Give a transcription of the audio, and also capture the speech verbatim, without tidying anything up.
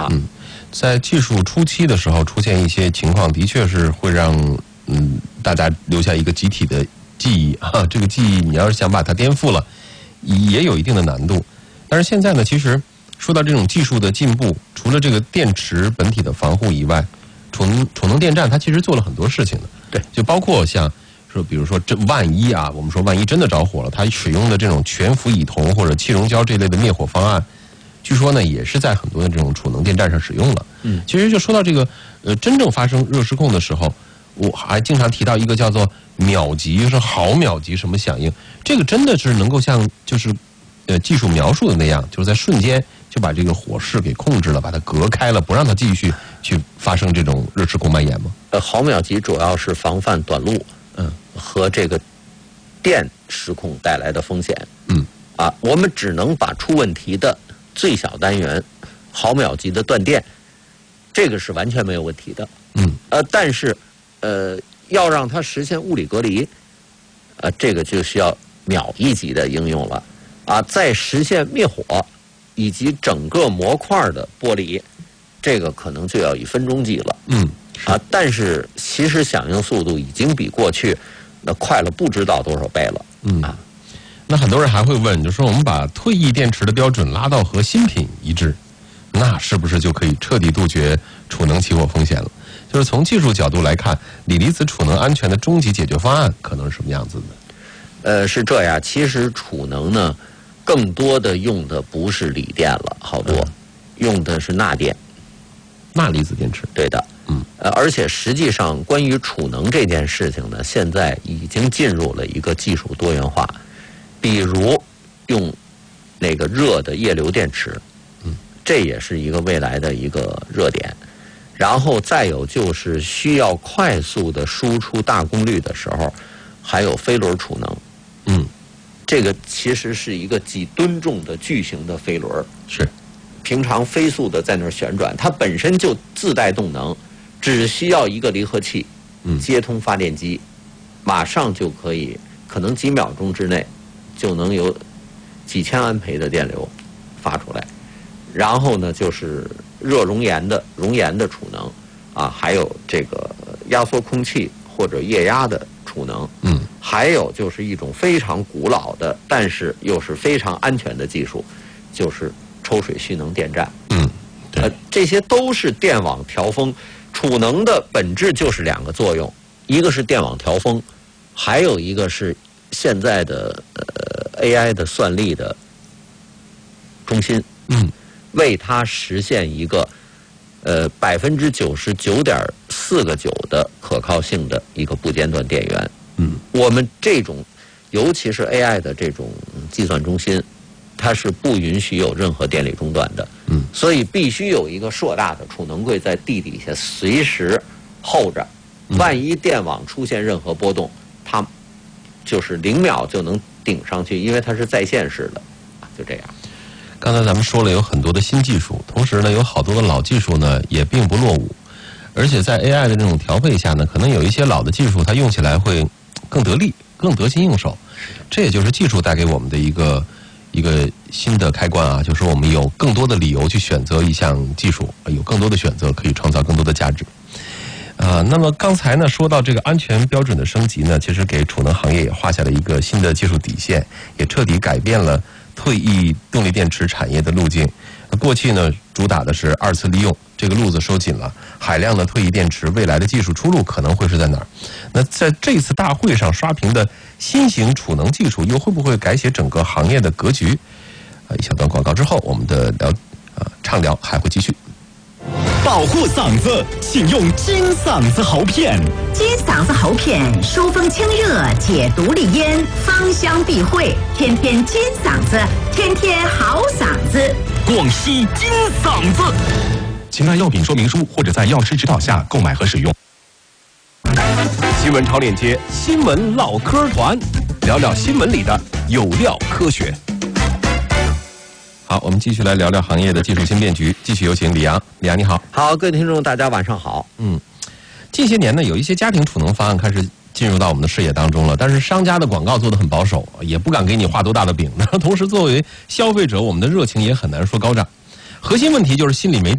啊。 嗯，在技术初期的时候出现一些情况，的确是会让嗯大家留下一个集体的记忆啊。这个记忆你要是想把它颠覆了，也有一定的难度。但是现在呢，其实说到这种技术的进步，除了这个电池本体的防护以外，储能储能电站它其实做了很多事情的。 对， 就包括像说，比如说这万一啊，我们说万一真的着火了，它使用的这种全氟乙酮或者气溶胶这类的灭火方案，据说呢也是在很多的这种储能电站上使用了。 嗯， 其实就说到这个呃真正发生热失控的时候，我还经常提到一个叫做秒级，就是毫秒级什么响应，这个真的是能够像就是呃技术描述的那样，就是在瞬间就把这个火势给控制了，把它隔开了，不让它继续去发生这种热失控蔓延吗？ 呃，毫秒级主要是防范短路，嗯，和这个电失控带来的风险， 嗯， 啊，我们只能把出问题的最小单元毫秒级的断电，这个是完全没有问题的， 嗯， 呃，但是呃，要让它实现物理隔离，呃，这个就需要秒一级的应用了，啊，再实现灭火以及整个模块的剥离，这个可能就要以分钟计了， 嗯。 啊，但是其实响应速度已经比过去那快了不知道多少倍了。 嗯啊， 那很多人还会问，就说我们把退役电池的标准拉到和新品一致，那是不是就可以彻底杜绝储能起火风险了？就是从技术角度来看，锂离子储能安全的终极解决方案可能是什么样子的？ 呃，是这样，其实储能呢，更多的用的不是锂电了，好多、嗯、用的是钠电。 钠离子电池， 对的， 嗯， 呃，而且实际上关于储能这件事情呢，现在已经进入了一个技术多元化，比如用那个热的液流电池， 嗯， 这也是一个未来的一个热点。然后再有就是需要快速的输出大功率的时候，还有飞轮储能， 嗯， 这个其实是一个几吨重的巨型的飞轮， 是。 平常飞速的在那儿旋转，它本身就自带动能，只需要一个离合器接通发电机，马上就可以，可能几秒钟之内就能有几千安培的电流发出来。然后呢，就是热熔岩的熔岩的储能啊，还有这个压缩空气或者液压的储能， 嗯， 还有就是一种非常古老的，但是又是非常安全的技术，就是抽水蓄能电站， 嗯，对， 呃，这些都是电网调峰。储能的本质就是两个作用，一个是电网调峰，还有一个是现在的呃 A I 的算力的中心， 嗯， 为它实现一个呃百分之九十九点四个九的可靠性的一个不间断电源。 嗯， 我们这种尤其是 A I 的这种计算中心，它是不允许有任何电力中断的， 嗯， 所以必须有一个硕大的储能柜在地底下随时候着，万一电网出现任何波动，它就是零秒就能顶上去，因为它是在线式的，就这样。 刚才咱们说了有很多的新技术，同时呢有好多的老技术呢也并不落伍，而且在 A I 的这种调配下呢，可能有一些老的技术它用起来会更得力，更得心应手，这也就是技术带给我们的一个一个新的开关啊，就是我们有更多的理由去选择一项技术，有更多的选择可以创造更多的价值。呃，那么刚才呢说到这个安全标准的升级呢，其实给储能行业也画下了一个新的技术底线，也彻底改变了退役动力电池产业的路径。过去呢主打的是二次利用，这个路子收紧了，海量的退役电池未来的技术出路可能会是在哪儿？那在这次大会上刷屏的新型储能技术又会不会改写整个行业的格局？啊，一小段广告之后，我们的聊啊畅聊还会继续。 保护嗓子，请用金嗓子喉片。 金嗓子喉片疏风清热，解毒利咽，芳香避秽，天天金嗓子，天天好嗓子。 广西金嗓子。请按药品说明书或者在药师指导下购买和使用。新闻超链接，新闻唠嗑团，聊聊新闻里的有料科学。 好，我们继续来聊聊行业的技术新变局。继续有请李阳。李阳你好。 好，各位听众大家晚上好。 嗯，近些年呢，有一些家庭储能方案开始进入到我们的视野当中了，但是商家的广告做得很保守，也不敢给你画多大的饼。同时，作为消费者，我们的热情也很难说高涨。核心问题就是心里没底。